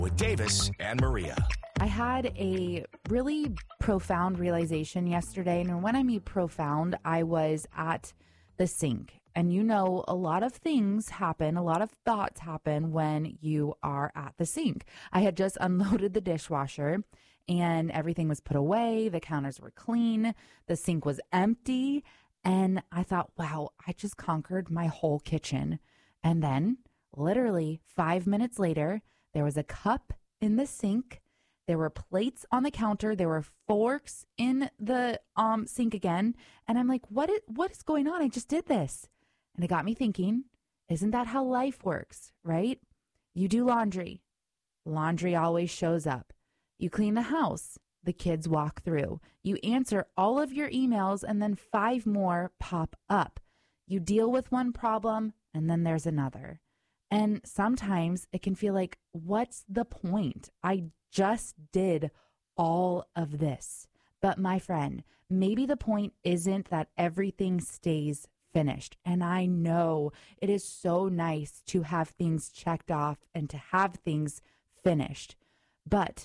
with Davis and Maria. I had a really profound realization yesterday. And when I mean profound, I was at the sink. And you know, a lot of things happen, a lot of thoughts happen when you are at the sink. I had just unloaded the dishwasher and everything was put away. The counters were clean. The sink was empty. And I thought, wow, I just conquered my whole kitchen. And then literally 5 minutes later, there was a cup in the sink. There were plates on the counter. There were forks in the sink again. And I'm like, what is going on? I just did this. And it got me thinking, isn't that how life works, right? You do laundry. Laundry always shows up. You clean the house. The kids walk through. You answer all of your emails and then 5 more pop up. You deal with one problem and then there's another. And sometimes it can feel like, what's the point? I just did all of this. But my friend, maybe the point isn't that everything stays finished. And I know it is so nice to have things checked off and to have things finished. But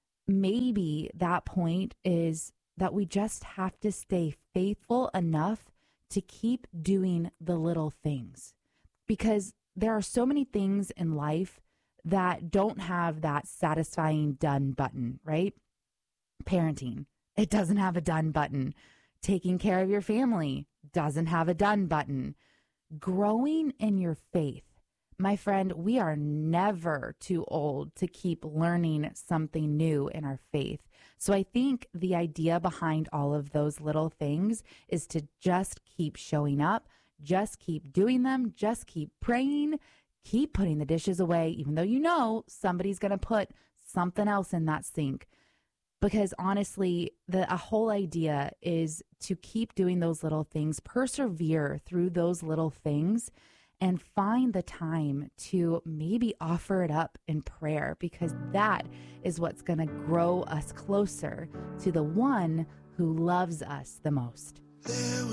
maybe that point is that we just have to stay faithful enough to keep doing the little things. Because there are so many things in life that don't have that satisfying done button, right? Parenting, it doesn't have a done button. Taking care of your family doesn't have a done button. Growing in your faith, my friend, we are never too old to keep learning something new in our faith. So I think the idea behind all of those little things is to just keep showing up, just keep doing them, just keep praying, keep putting the dishes away, even though you know somebody's going to put something else in that sink. Because honestly, a whole idea is to keep doing those little things, persevere through those little things, and find the time to maybe offer it up in prayer, because that is what's going to grow us closer to the one who loves us the most. There was